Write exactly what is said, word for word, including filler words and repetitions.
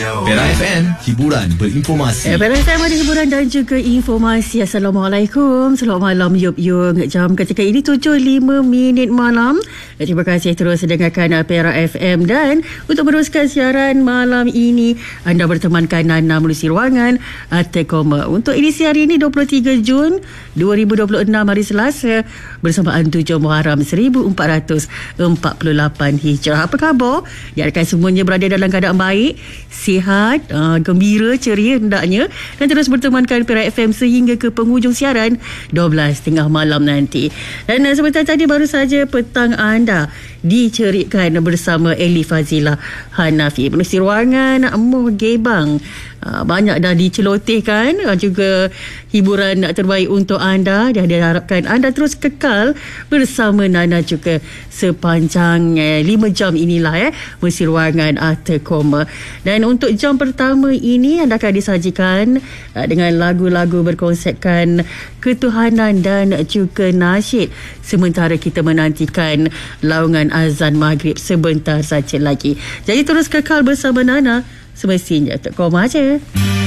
Perak F M, hiburan berinformasi. Perak F M ada hiburan dan juga informasi. Assalamualaikum. Selamat malam Yup Yung. Jam ketika ini tujuh lima minit malam. Terima kasih terus dengarkan Perak F M. Dan untuk meneruskan siaran malam ini, anda bertemankan Nana melalui ruangan Tekoma. Untuk edisi hari ini dua puluh tiga Jun dua ribu dua puluh enam, hari Selasa, bersamaan tujuh Muharram seribu empat ratus empat puluh lapan Hijrah. Apa khabar? Diharapkan semuanya berada dalam keadaan baik, sihat, uh, gembira, ceria hendaknya, dan terus bertemankan Perak F M sehingga ke penghujung siaran dua belas tiga puluh malam nanti. Dan uh, sebentar tadi baru saja petang anda diceritakan bersama Eli Fazila Hanafi. Penulis ruangan Muh Gebang. Uh, banyak dah dicelotehkan, uh, juga hiburan terbaik untuk anda, dan diharapkan anda terus kekal bersama Nana juga sepanjang eh, lima jam inilah eh, mesti ruangan Tekoma. Dan untuk jam pertama ini anda akan disajikan uh, dengan lagu-lagu berkonsepkan ketuhanan dan juga nasyid, sementara kita menantikan laungan azan maghrib sebentar saja lagi. Jadi terus kekal bersama Nana, semestinya Tekoma aja.